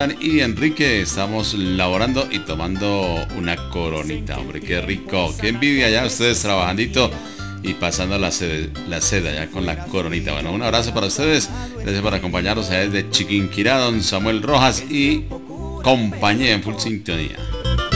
Jonathan y Enrique estamos laborando y tomando una coronita, hombre, qué rico, qué envidia ya ustedes trabajandito y pasando la seda ya con la coronita. Bueno, un abrazo para ustedes, gracias por acompañarnos desde Chiquinquirá, don Samuel Rojas y compañía en Full Sintonía.